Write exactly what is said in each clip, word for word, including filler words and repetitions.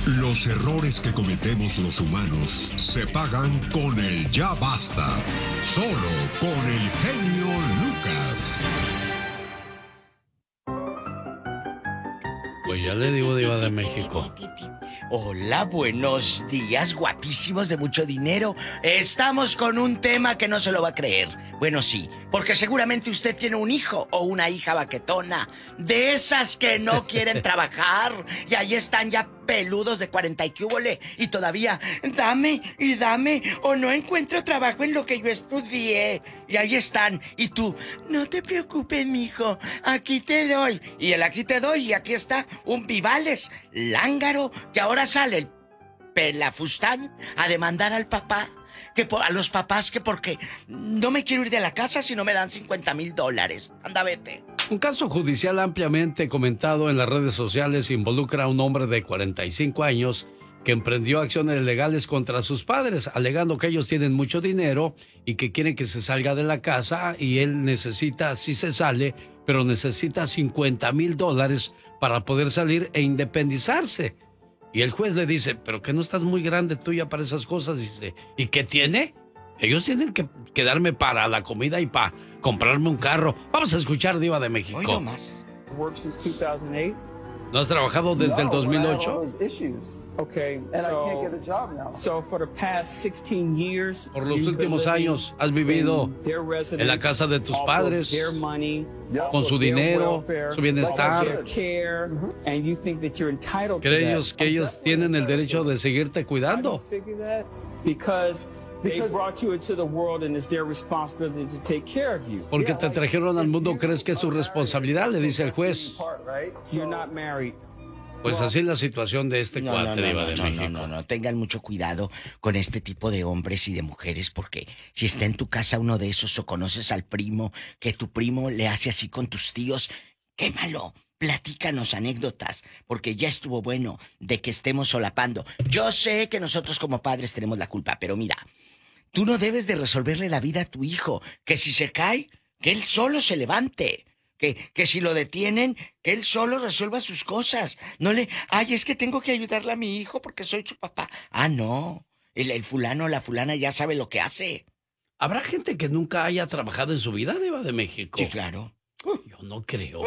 Los errores que cometemos los humanos se pagan con el ya basta. Solo con el genio Lucas. Pues ya le digo, Diva de México. Hola, buenos días, guapísimos de mucho dinero. Estamos con un tema que no se lo va a creer. Bueno, sí, porque seguramente usted tiene un hijo o una hija baquetona, de esas que no quieren trabajar, y ahí están ya peludos de cuarenta y cúbole, y todavía, dame y dame, o no encuentro trabajo en lo que yo estudié. Y ahí están, y tú, no te preocupes, mijo, aquí te doy. Y el aquí te doy, y aquí está un Vivales lángaro, que ahora sale el pelafustán a demandar al papá, que por, a los papás, que porque no me quiero ir de la casa si no me dan cincuenta mil dólares. Anda, vete. Un caso judicial ampliamente comentado en las redes sociales involucra a un hombre de cuarenta y cinco años que emprendió acciones legales contra sus padres, alegando que ellos tienen mucho dinero y que quieren que se salga de la casa, y él necesita, sí se sale, pero necesita cincuenta mil dólares para poder salir e independizarse. Y el juez le dice, pero que no estás muy grande tú ya para esas cosas. Dice, ¿y qué tiene? Ellos tienen que quedarme para la comida y para comprarme un carro. Vamos a escuchar, Diva de México. Hoy no más. ¿No has trabajado desde el dos mil ocho? Okay, so, so for the past sixteen years, por los últimos años has vivido en la casa de tus padres, con su dinero, su bienestar. ¿Crees que ellos tienen el derecho de seguirte cuidando? Porque te trajeron al mundo, ¿crees que es su responsabilidad? Le dice el juez. Pues así es la situación de este no, cuate, no, no, Diva no, de no, México. No, no, no, tengan mucho cuidado con este tipo de hombres y de mujeres, porque si está en tu casa uno de esos o conoces al primo, que tu primo le hace así con tus tíos, quémalo, platícanos anécdotas, porque ya estuvo bueno de que estemos solapando. Yo sé que nosotros como padres tenemos la culpa, pero mira, tú no debes de resolverle la vida a tu hijo, que si se cae, que él solo se levante. Que, que si lo detienen, que él solo resuelva sus cosas. No le... Ay, es que tengo que ayudarle a mi hijo porque soy su papá. Ah, no. El, el fulano o la fulana ya sabe lo que hace. ¿Habrá gente que nunca haya trabajado en su vida, Diva de México? Sí, claro. Yo no creo.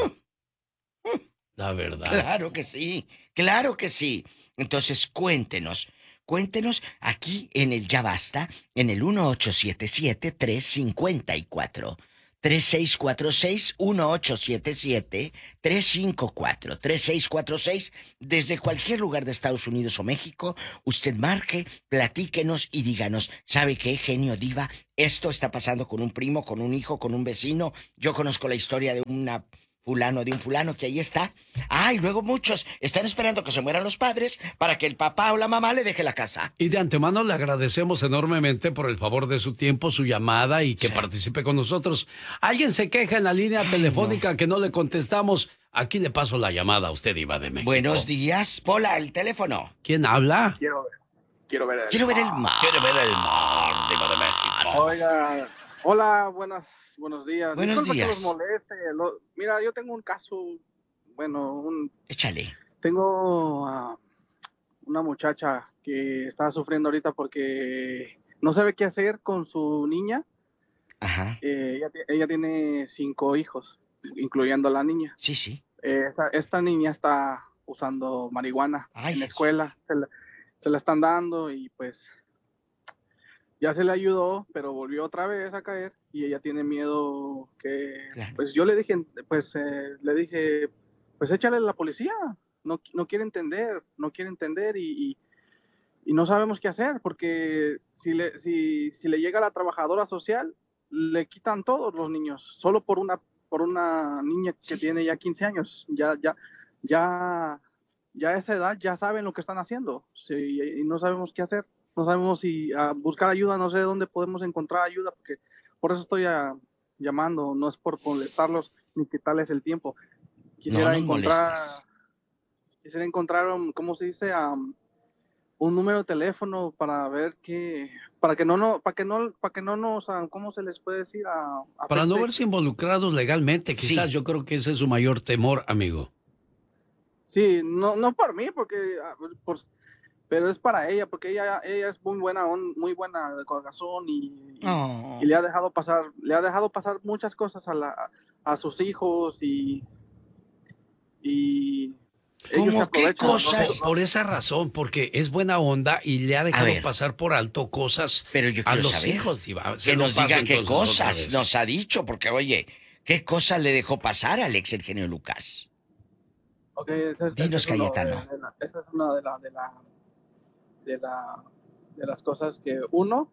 La verdad. Claro que sí. Claro que sí. Entonces, cuéntenos. Cuéntenos aquí en el Ya Basta, en el uno ocho siete siete, tres cinco cuatro. tres seis cuatro seis, uno ocho siete siete, tres cinco cuatro, tres seis cuatro seis. Desde cualquier lugar de Estados Unidos o México, usted marque, platíquenos y díganos, ¿sabe qué, genio, diva? Esto está pasando con un primo, con un hijo, con un vecino. Yo conozco la historia de una... fulano, de un fulano que ahí está. Ah, y luego muchos están esperando que se mueran los padres para que el papá o la mamá le deje la casa. Y de antemano le agradecemos enormemente por el favor de su tiempo, su llamada y que sí. participe con nosotros. Alguien se queja en la línea Ay, telefónica no. que no le contestamos. Aquí le paso la llamada a usted, Diva de México. Buenos días, Pola, el teléfono. ¿Quién habla? Quiero ver, quiero ver el Quiero mar. ver el mar. Quiero ver el mar, Diva de México. Oiga, hola, buenas... Buenos días. Buenos Disculpa días. Que los moleste. Lo, mira, yo tengo un caso, bueno, un... Échale. Tengo uh, una muchacha que está sufriendo ahorita porque no sabe qué hacer con su niña. Ajá. Eh, ella, ella tiene cinco hijos, incluyendo a la niña. Sí, sí. Eh, esta, esta niña está usando marihuana Ay, en la escuela. Se la, se la están dando y pues... Ya se le ayudó, pero volvió otra vez a caer y ella tiene miedo que... Claro. Pues yo le dije, pues eh, le dije, pues échale a la policía. No, no quiere entender, no quiere entender y, y, y no sabemos qué hacer porque si le, si, si le llega a la trabajadora social, le quitan todos los niños, solo por una, por una niña que sí. tiene ya quince años. Ya, ya, ya, ya a esa edad ya saben lo que están haciendo sí, y no sabemos qué hacer. No sabemos si a buscar ayuda, no sé dónde podemos encontrar ayuda, porque por eso estoy a, llamando, no es por molestarlos ni quitarles el tiempo. Quisiera no encontrar, molestes. quisiera encontrar, un, ¿cómo se dice? Um, un número de teléfono para ver qué, para que no, no, para que no, para que no nos, ¿cómo se les puede decir? A, a para no verse involucrados legalmente, quizás. Sí. Yo creo que ese es su mayor temor, amigo. Sí, no, no por mí, porque por pero es para ella, porque ella, ella es muy buena, muy buena de corazón y, y, Oh. y le ha dejado pasar, le ha dejado pasar muchas cosas a la, a sus hijos y, y ¿Cómo qué cosas? Por, por esa razón, porque es buena onda y le ha dejado pasar por alto cosas pero yo a los saber, hijos. Diva. Que nos diga qué cosas nos ha dicho, porque oye, ¿qué cosas le dejó pasar a Alex, el genio Lucas? Okay, ese, Dinos, ese es Cayetano. De, de la, esa es una de, la, de, la, de, la, de las cosas que uno,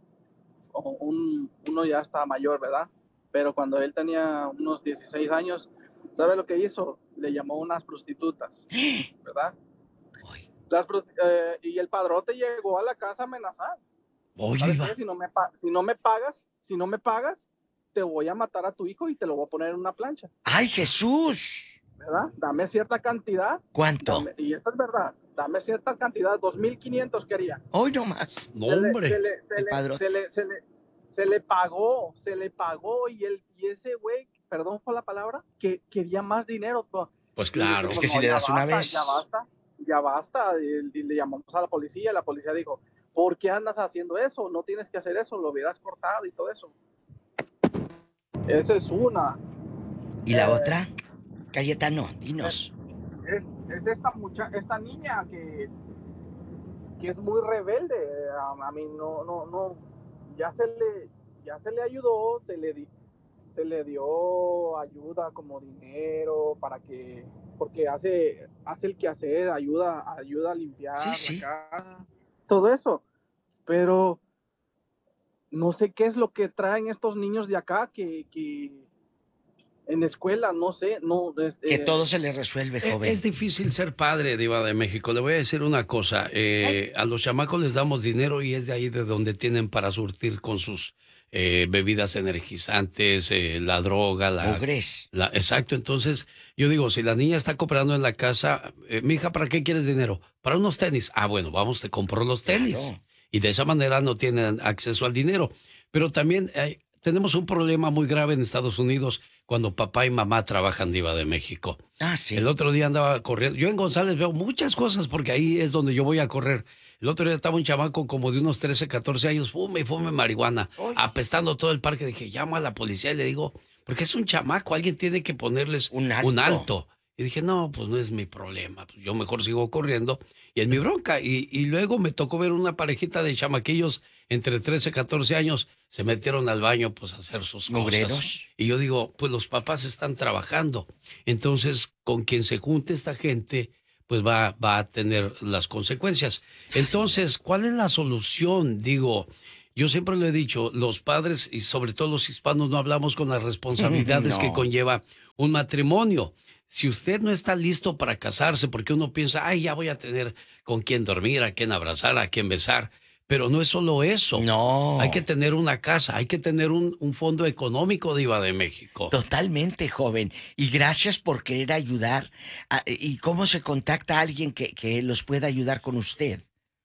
un, uno ya está mayor, ¿verdad? Pero cuando él tenía unos dieciséis años, ¿sabe lo que hizo? Le llamó unas prostitutas, ¿verdad? Las, eh, y el padrote llegó a la casa a amenazar. Oye, si no me si no me pagas, si no me pagas, te voy a matar a tu hijo y te lo voy a poner en una plancha. ¡Ay, Jesús! ¿Verdad? Dame cierta cantidad. ¿Cuánto? Dame, y esto es verdad. Dame cierta cantidad, dos mil quinientos quería. Hoy no más. No, hombre. Se le, se, le, se, le, se, le, se le pagó, se le pagó y, el, y ese güey, perdón por la palabra, que quería más dinero. Pues claro. Es que si no, le das basta, una vez. Ya basta, ya basta. Y, y le llamamos a la policía y la policía dijo, ¿por qué andas haciendo eso? No tienes que hacer eso, lo hubieras cortado y todo eso. Esa es una. ¿Y la eh, otra? Cayetano, dinos. Es, es esta mucha, esta niña que, que es muy rebelde. A, a mí no, no, no, ya se le, ya se le ayudó, se le di, se le dio ayuda como dinero para que, porque hace, hace el quehacer, ayuda, ayuda a limpiar sí, sí. la casa, todo eso. Pero no sé qué es lo que traen estos niños de acá que, que en la escuela, no sé, no... Este, que todo se les resuelve, joven. Es, es difícil ser padre, Diva de México. Le voy a decir una cosa. Eh, a los chamacos les damos dinero y es de ahí de donde tienen para surtir con sus eh, bebidas energizantes, eh, la droga, la... la exacto. Entonces, yo digo, si la niña está cooperando en la casa, eh, mija, ¿para qué quieres dinero? Para unos tenis. Ah, bueno, vamos, te compro los tenis. Claro. Y de esa manera no tienen acceso al dinero. Pero también... Eh, tenemos un problema muy grave en Estados Unidos cuando papá y mamá trabajan, Diva de México. Ah, sí. El otro día andaba corriendo. Yo en González veo muchas cosas porque ahí es donde yo voy a correr. El otro día estaba un chamaco como de unos trece, catorce años, fume y fume marihuana, Oye. apestando todo el parque. Dije, llamo a la policía y le digo, porque es un chamaco, alguien tiene que ponerles un alto. Un alto. Y dije, no, pues no es mi problema. Pues yo mejor sigo corriendo y es mi bronca. Y, y luego me tocó ver una parejita de chamaquillos entre trece, catorce años. Se metieron al baño pues a hacer sus ¿Mugreros? cosas. Y yo digo, pues los papás están trabajando. Entonces, con quien se junte esta gente, pues va, va a tener las consecuencias. Entonces, ¿cuál es la solución? Digo, yo siempre lo he dicho, los padres y sobre todo los hispanos no hablamos con las responsabilidades no. que conlleva un matrimonio. Si usted no está listo para casarse, porque uno piensa, ay, ya voy a tener con quién dormir, a quién abrazar, a quién besar. Pero no es solo eso. No. Hay que tener una casa, hay que tener un, un fondo económico, Diva de México. Totalmente, joven. Y gracias por querer ayudar. ¿Y cómo se contacta a alguien que, que los pueda ayudar con usted?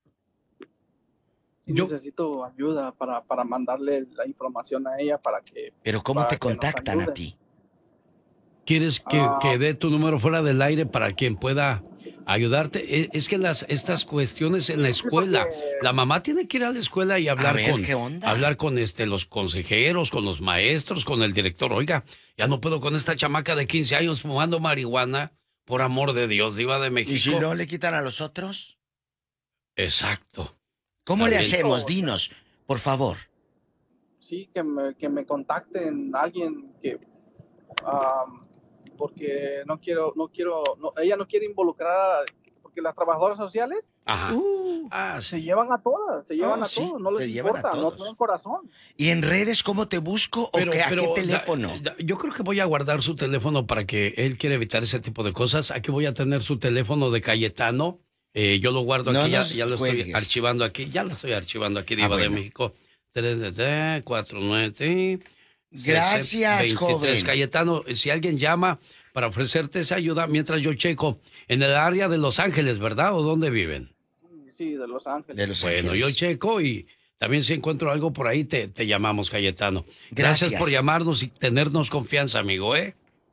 Yo necesito ayuda para, para mandarle la información a ella para que... ¿Pero cómo te contactan a ti? ¿Quieres que, ah. que dé tu número fuera del aire para quien pueda ayudarte? Es que las estas cuestiones en la escuela, sí, porque... la mamá tiene que ir a la escuela y hablar ver, con ¿qué onda? hablar con este los consejeros, con los maestros, con el director. Oiga, ya no puedo con esta chamaca de quince años fumando marihuana, por amor de Dios, Diva de México. ¿Y si no le quitan a los otros? Exacto. ¿Cómo le hacemos? Dinos, por favor. Sí, que me, que me contacten alguien que... Um, porque no quiero, no quiero, no, ella no quiere involucrar, porque las trabajadoras sociales Ajá. Uh, ah, sí. se llevan a todas, se llevan oh, a sí, todos, no les importa, no tienen corazón. ¿Y en redes cómo te busco pero, o qué, a pero, qué teléfono? Da, da, yo creo que voy a guardar su teléfono para que él quiera evitar ese tipo de cosas. Aquí voy a tener su teléfono de Cayetano, eh, yo lo guardo aquí, no ya, ya lo juegues. Estoy archivando aquí, ya lo estoy archivando aquí, Diva ah, bueno. de México. tres, cuatro, nueve, Gracias, veintitrés. Joven. Cayetano, si alguien llama para ofrecerte esa ayuda, mientras yo checo, en el área de Los Ángeles, ¿verdad? ¿O dónde viven? Sí, de Los Ángeles. De Los bueno, Ángeles. yo checo y también si encuentro algo por ahí, te, te llamamos, Cayetano. Gracias. Gracias por llamarnos y tenernos confianza, amigo, ¿eh?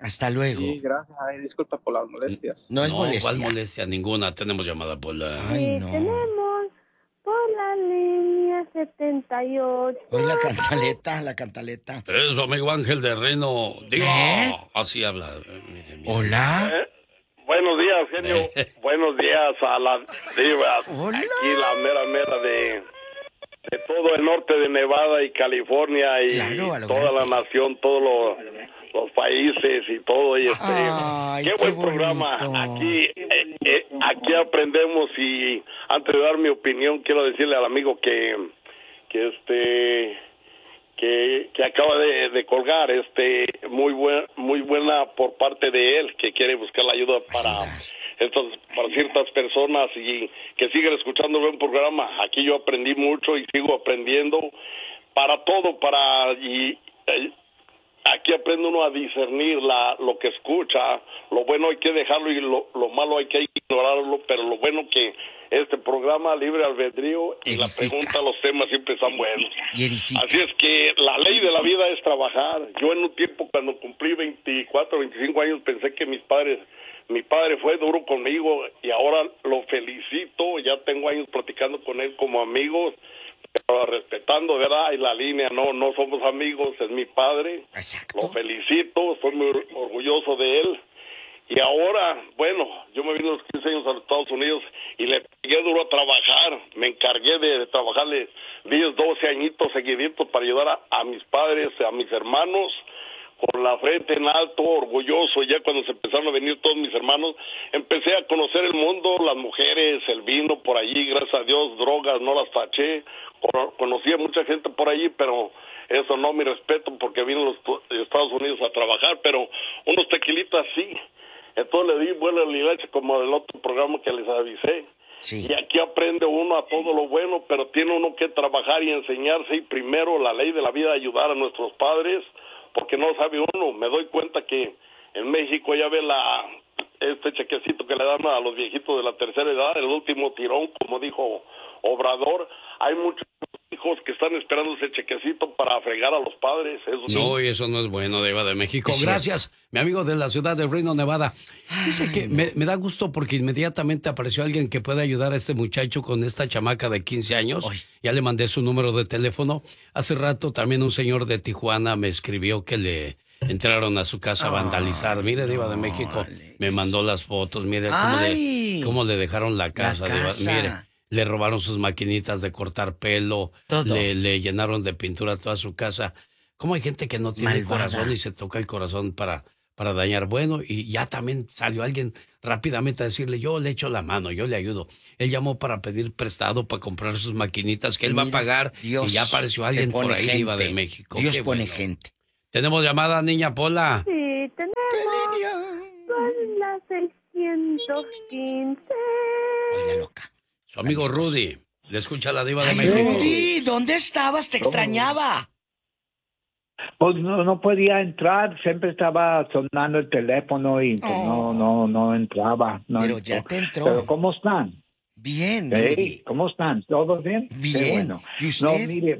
Hasta luego. Sí, gracias. Ay, disculpa por las molestias. No es no, molestia. ¿Cuál molestia? Ninguna. Tenemos llamada por la... Ay, no. Sí, tenemos por la línea setenta y ocho. Hoy la cantaleta, la cantaleta. Eso, amigo Ángel de Reno. Digo, ¿Eh? así habla. Mire, mire. Hola. ¿Eh? Buenos días, genio. Eh. Buenos días a las divas. Hola. Aquí la mera mera de, de todo el norte de Nevada y California y Claro, a lo toda grande. la nación, todos los, los países y todo. Y este, Ay, qué qué buen bonito. programa. Aquí, eh, eh, aquí aprendemos y antes de dar mi opinión quiero decirle al amigo que, que este. Que, que acaba de, de colgar, este, muy buen, muy buena por parte de él, que quiere buscar la ayuda para estas, para ciertas personas y que siguen escuchando el buen programa. Aquí yo aprendí mucho y sigo aprendiendo para todo, para y eh, aquí aprende uno a discernir la, lo que escucha, lo bueno hay que dejarlo y lo, lo malo hay que ignorarlo, pero lo bueno que este programa Libre Albedrío y Edifica. la pregunta, los temas siempre están buenos. Y edifica. Así es que la ley de la vida es trabajar. Yo en un tiempo cuando cumplí veinticuatro, veinticinco años pensé que mis padres, mi padre fue duro conmigo y ahora lo felicito, ya tengo años platicando con él como amigos, pero respetando, ¿verdad? Y la línea, no, no somos amigos, es mi padre. Exacto. Lo felicito, estoy muy orgulloso de él. Y ahora, bueno, yo me vine a los quince años a los Estados Unidos y le pegué duro a trabajar. Me encargué de, de trabajarle diez, doce añitos seguiditos para ayudar a, a mis padres, a mis hermanos, con la frente en alto, orgulloso. Ya cuando se empezaron a venir todos mis hermanos, empecé a conocer el mundo, las mujeres, el vino por allí, gracias a Dios, drogas, no las taché. Conocí a mucha gente por allí, pero eso no, mi respeto, porque vine a los Estados Unidos a trabajar, pero unos tequilitas sí. Entonces le di vuelo y leche como del otro programa que les avisé. Sí. Y aquí aprende uno a todo lo bueno, pero tiene uno que trabajar y enseñarse y primero la ley de la vida ayudar a nuestros padres, porque no sabe uno. Me doy cuenta que en México ya ve la este chequecito que le dan a los viejitos de la tercera edad, el último tirón, como dijo Obrador. Hay muchos hijos que están esperando ese chequecito para fregar a los padres. Eso sí. No, y eso no es bueno, Diva de México. Es Gracias, mi amigo de la ciudad de Reno, Nevada. Dice que me, me da gusto porque inmediatamente apareció alguien que puede ayudar a este muchacho con esta chamaca de quince años. Ay. Ya le mandé su número de teléfono. Hace rato también un señor de Tijuana me escribió que le entraron a su casa a vandalizar. Mire, Diva de México, Alex. me mandó las fotos. Mire cómo, Ay. le, cómo le dejaron la casa. La Diva. casa. Mire, le robaron sus maquinitas de cortar pelo. Todo. Le, le llenaron de pintura toda su casa. ¿Cómo hay gente que no tiene Malvada. corazón y se toca el corazón para, para dañar? Bueno, y ya también salió alguien rápidamente a decirle, yo le echo la mano, yo le ayudo. Él llamó para pedir prestado para comprar sus maquinitas que él va a Mira, pagar. Dios y ya apareció te alguien por pone ahí, gente. Diva de México. Dios Qué pone bueno. gente. Tenemos llamada, niña Pola. Sí, tenemos por la seiscientos quince. Oiga, loca. Su amigo Jalisco. Rudy. Le escucha la Diva de Ay, México. Rudy, ¿dónde estabas? Te extrañaba. Pues no, no podía entrar, siempre estaba sonando el teléfono y pues, Oh. no, no, no entraba. No Pero entró. ya te entró. Pero ¿cómo están? Bien, Hey, Rudy. ¿cómo están? ¿Todos bien? Qué Bien. bueno. ¿Y No, usted? mire,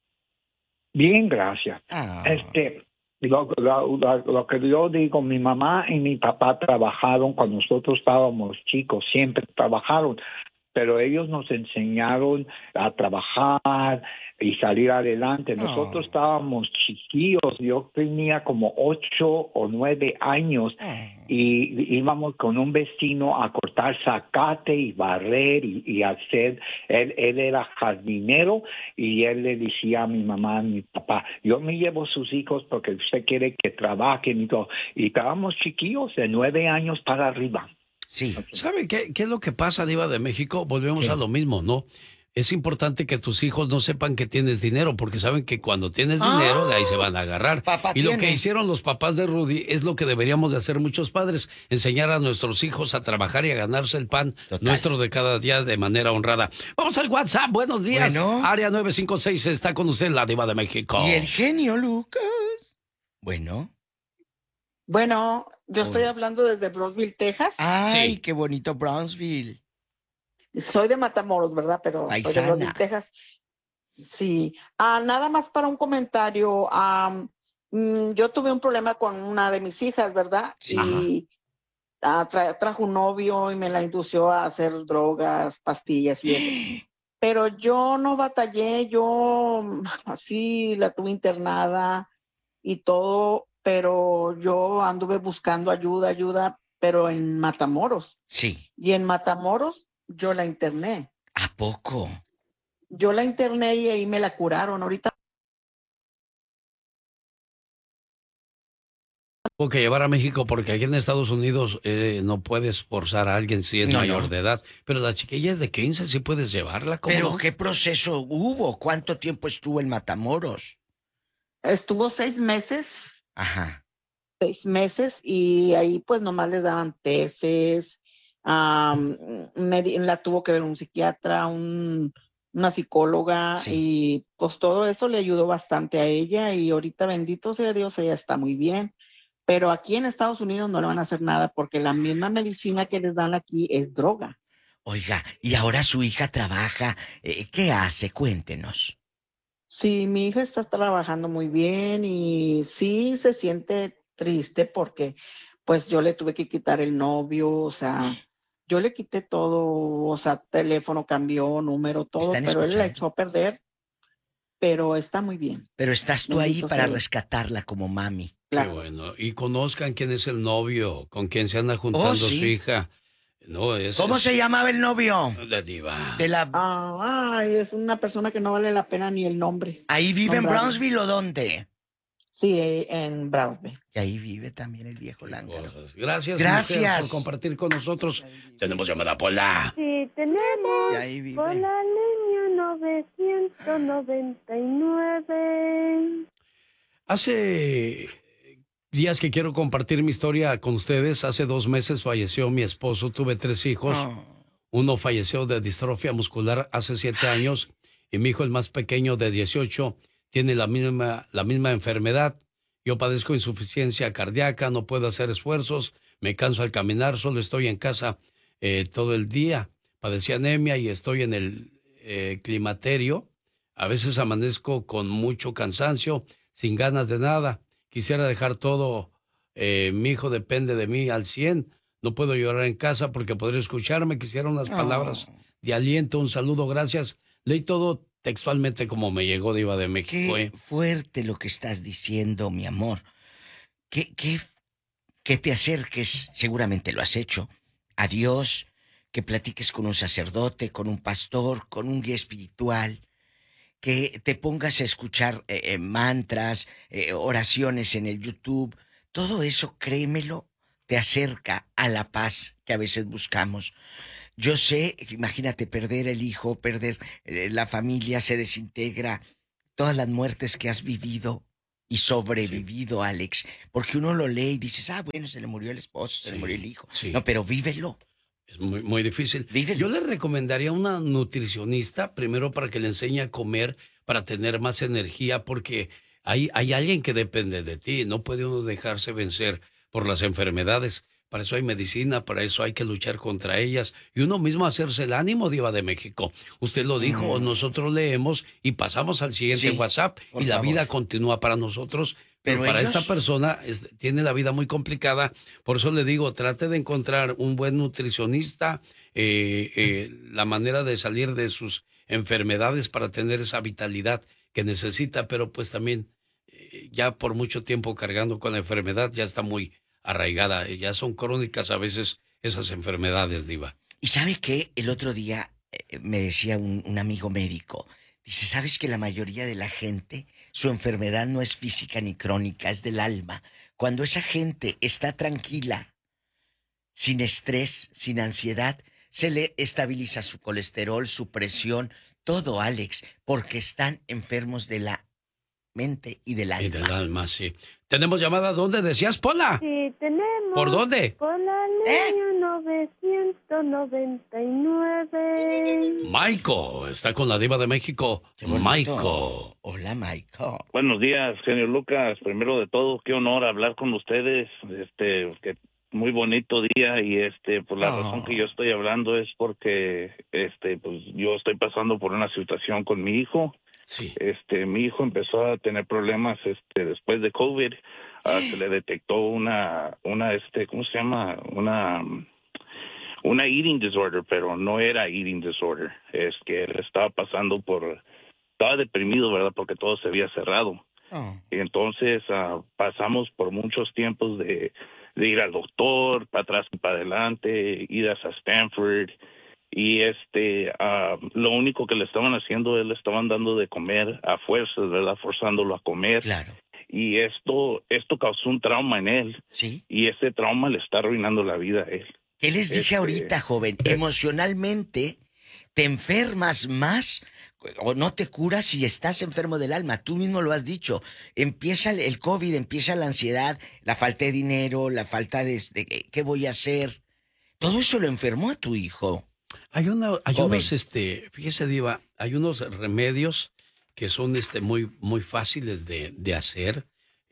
bien, gracias. Ah. Este, lo, lo, lo, lo que yo digo, mi mamá y mi papá trabajaron cuando nosotros estábamos chicos, siempre trabajaron, pero ellos nos enseñaron a trabajar y salir adelante. Nosotros Oh. estábamos chiquillos, yo tenía como ocho o nueve años Oh. y íbamos con un vecino a cortar zacate y barrer y, y hacer, él, él era jardinero y él le decía a mi mamá, a mi papá, yo me llevo sus hijos porque usted quiere que trabajen y todo. Y estábamos chiquillos de nueve años para arriba. Sí. ¿Sabe qué, qué es lo que pasa, Diva de México? Volvemos ¿Qué? a lo mismo, ¿no? Es importante que tus hijos no sepan que tienes dinero, porque saben que cuando tienes Ah, dinero, de ahí se van a agarrar. papá Y lo tiene. que hicieron los papás de Rudy es lo que deberíamos de hacer muchos padres, enseñar a nuestros hijos a trabajar y a ganarse el pan Total. nuestro de cada día de manera honrada. Vamos al WhatsApp, buenos días. Bueno. Área nueve cinco seis está con usted, la Diva de México. Y el genio Lucas. Bueno. Bueno, yo estoy Hola. hablando desde Brownsville, Texas. Ay, Sí. qué bonito Brownsville. Soy de Matamoros, ¿verdad? Pero soy Paisana. de Brownsville, Texas. Sí. Ah, nada más para un comentario. am, mm, yo tuve un problema con una de mis hijas, ¿verdad? Sí. Y ah, tra- trajo un novio y me la indució a hacer drogas, pastillas y eso. Pero yo no batallé, yo mm, así la tuve internada y todo, pero yo anduve buscando ayuda, ayuda, pero en Matamoros. Sí. Y en Matamoros yo la interné. ¿A poco? Yo la interné y ahí me la curaron. Ahorita Tengo que llevar a México porque aquí en Estados Unidos eh, no puedes forzar a alguien si es No, mayor no. de edad. Pero la chiquilla es de quince, sí puedes llevarla. ¿Cómo ¿Pero no? qué proceso hubo? ¿Cuánto tiempo estuvo en Matamoros? estuvo seis meses, Ajá. seis meses y ahí pues nomás les daban tesis, am, medi- la tuvo que ver un psiquiatra, un, una psicóloga Sí. y pues todo eso le ayudó bastante a ella y ahorita bendito sea Dios, ella está muy bien. Pero aquí en Estados Unidos no le van a hacer nada porque la misma medicina que les dan aquí es droga. Oiga, y ahora su hija trabaja. eh, ¿Qué hace? Cuéntenos. Sí, mi hija está trabajando muy bien y sí se siente triste porque pues yo le tuve que quitar el novio, o sea, yo le quité todo, o sea, teléfono cambió, número, todo, ¿Están pero él la escuchando? echó a perder, pero está muy bien. Pero estás tú ahí Bendito para sea Dios. rescatarla como mami. Qué Claro. bueno. Y conozcan quién es el novio, con quién se anda juntando Oh, sí. su hija. No, es, ¿Cómo es- se llamaba el novio? La diva. De la... Ah, ay, es una persona que no vale la pena ni el nombre. ¿Ahí vive en nombrarlo. Brownsville o dónde? Sí, en Brownsville. Y ahí vive también el viejo lángaro. Cosas. Gracias, Gracias. mujer, por compartir con nosotros. Tenemos llamada Pola. Sí, tenemos Y ahí vive. por la línea novecientos noventa y nueve. Hace días que quiero compartir mi historia con ustedes. Hace dos meses falleció mi esposo. Tuve tres hijos. Oh. Uno falleció de distrofia muscular hace siete años y mi hijo, el más pequeño de dieciocho, tiene la misma, la misma enfermedad. Yo padezco insuficiencia cardíaca, no puedo hacer esfuerzos, me canso al caminar, solo estoy en casa eh, todo el día. Padecí anemia y estoy en el eh, climaterio. A veces amanezco con mucho cansancio, sin ganas de nada. Quisiera dejar todo. Eh, mi hijo depende de mí al cien. No puedo llorar en casa porque podría escucharme. Quisiera unas palabras Oh. de aliento, un saludo, gracias. Leí todo textualmente como me llegó, Diva de México. Qué ¿eh? fuerte lo que estás diciendo, mi amor. Que, que, que te acerques, seguramente lo has hecho, a Dios, que platiques con un sacerdote, con un pastor, con un guía espiritual, que te pongas a escuchar eh, eh, mantras, eh, oraciones en el YouTube. Todo eso, créemelo, te acerca a la paz que a veces buscamos. Yo sé, imagínate perder el hijo, perder eh, la familia, se desintegra, todas las muertes que has vivido y sobrevivido, sí. Alex, porque uno lo lee y dices, ah, bueno, se le murió el esposo, se Sí, le murió el hijo. sí. No, pero vívelo. Es muy, muy difícil. Vívelo. Yo le recomendaría a una nutricionista, primero para que le enseñe a comer, para tener más energía, porque hay, hay alguien que depende de ti. No puede uno dejarse vencer por las enfermedades. Para eso hay medicina, para eso hay que luchar contra ellas. Y uno mismo hacerse el ánimo, Diva de México. Usted lo dijo, Mm. nosotros leemos y pasamos al siguiente Sí, WhatsApp por y la favor. vida continúa para nosotros. Pero, Pero para ellos- esta persona es- tiene la vida muy complicada. Por eso le digo, trate de encontrar un buen nutricionista, eh, eh, la manera de salir de sus enfermedades para tener esa vitalidad que necesita, pero pues también eh, ya por mucho tiempo cargando con la enfermedad ya está muy arraigada, eh, ya son crónicas a veces esas enfermedades, Diva. ¿Y sabe qué? El otro día eh, me decía un, un amigo médico, dice, ¿sabes que la mayoría de la gente, su enfermedad no es física ni crónica, es del alma? Cuando esa gente está tranquila, sin estrés, sin ansiedad, se le estabiliza su colesterol, su presión, todo, Alex, porque están enfermos de la mente y del alma. Y del alma, sí. ¿Tenemos llamada? ¿Dónde decías, Pola? Sí, tenemos. ¿Por dónde? Por la línea novecientos noventa y nueve. Michael, está con la Diva de México. Qué bonito. Michael. Hola, Michael. Buenos días, genio Lucas. Primero de todo, qué honor hablar con ustedes. Este, que muy bonito día y este, por la Oh. razón que yo estoy hablando es porque este, pues yo estoy pasando por una situación con mi hijo. Sí. Este, mi hijo empezó a tener problemas este, después de COVID. Uh, se le detectó una, una, este, ¿cómo se llama? Una, una eating disorder, pero no era eating disorder. Es que él estaba pasando por, estaba deprimido, ¿verdad? Porque todo se había cerrado. Oh. Y entonces uh, pasamos por muchos tiempos de, de ir al doctor, para atrás y para adelante, idas a Stanford. Y este, uh, lo único que le estaban haciendo, él le estaban dando de comer a fuerzas, ¿verdad? Forzándolo a comer. Claro. Y esto, esto causó un trauma en él. Sí. Y ese trauma le está arruinando la vida a él. ¿Qué les dije este, ahorita, joven? Eh, Emocionalmente te enfermas más o no te curas si estás enfermo del alma. Tú mismo lo has dicho. Empieza el COVID, empieza la ansiedad, la falta de dinero, la falta de, de ¿qué voy a hacer? Todo eso lo enfermó a tu hijo. Hay, una, hay Joven. unos, este, fíjese, Diva, hay unos remedios que son este, muy, muy fáciles de, de hacer,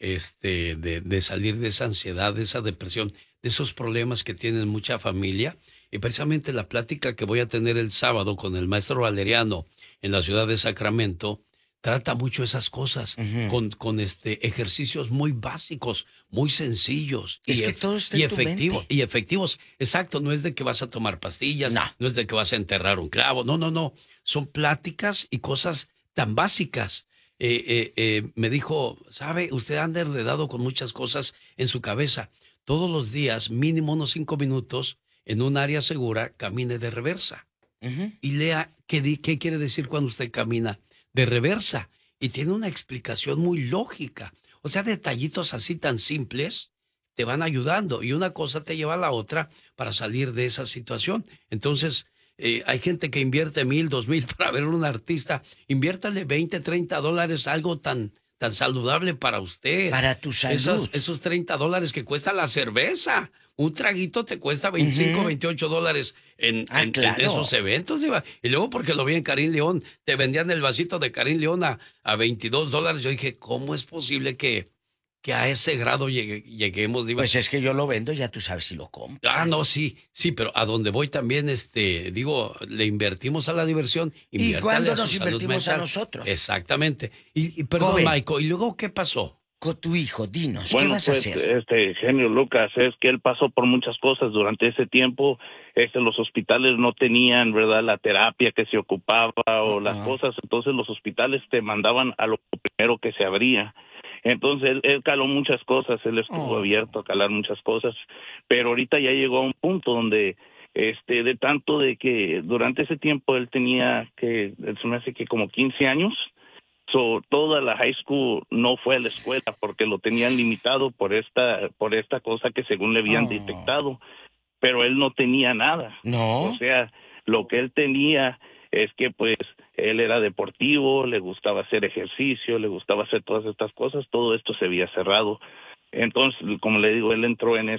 este, de, de salir de esa ansiedad, de esa depresión, de esos problemas que tienen mucha familia. Y precisamente la plática que voy a tener el sábado con el maestro Valeriano en la ciudad de Sacramento trata mucho esas cosas, uh-huh. con, con este, ejercicios muy básicos, muy sencillos. Es y que ef- todo está y en tu efectivo, mente. Y efectivos. Exacto, no es de que vas a tomar pastillas, no. no es de que vas a enterrar un clavo, no, no, no. Son pláticas y cosas tan básicas. Eh, eh, eh, me dijo, ¿sabe? Usted anda enredado con muchas cosas en su cabeza. Todos los días, mínimo unos cinco minutos, en un área segura, camine de reversa. Uh-huh. Y lea qué, di- qué quiere decir cuando usted camina de reversa. Y tiene una explicación muy lógica. O sea, detallitos así tan simples te van ayudando. Y una cosa te lleva a la otra para salir de esa situación. Entonces, eh, hay gente que invierte mil, dos mil para ver a un artista. Inviértale veinte, treinta dólares, algo tan, tan saludable para usted. Para tu salud. Esos, esos treinta dólares que cuesta la cerveza. Un traguito te cuesta veinticinco, Uh-huh. veintiocho dólares en, Ah, en, claro. en esos eventos. Diva. Y luego porque lo vi en Karim León, te vendían el vasito de Karim León a, a veintidós dólares. Yo dije, ¿cómo es posible que, que a ese grado llegue- lleguemos? Diva? Pues es que yo lo vendo, ya tú sabes si lo compras. Ah, no, sí, sí, pero a donde voy también, este, digo, le invertimos a la diversión. ¿Y inviértale cuándo a su nos salud invertimos a mental. nosotros? Exactamente. Y, y perdón, Joven. Michael, ¿y luego qué pasó? Con tu hijo, dinos, Bueno, ¿qué vas pues, a hacer? este, genio Lucas, es que él pasó por muchas cosas durante ese tiempo. Este, los hospitales no tenían, ¿verdad?, la terapia que se ocupaba o uh-huh. las cosas. Entonces, los hospitales te mandaban a lo primero que se abría. Entonces, él, él caló muchas cosas, él estuvo oh. abierto a calar muchas cosas. Pero ahorita ya llegó a un punto donde, este, de tanto de que durante ese tiempo él tenía que, se me hace que como quince años. So, toda la high school no fue a la escuela porque lo tenían limitado por esta por esta cosa que según le habían oh. detectado, pero él no tenía nada. No. O sea, lo que él tenía es que pues él era deportivo, le gustaba hacer ejercicio, le gustaba hacer todas estas cosas, todo esto se había cerrado. Entonces, como le digo, él entró en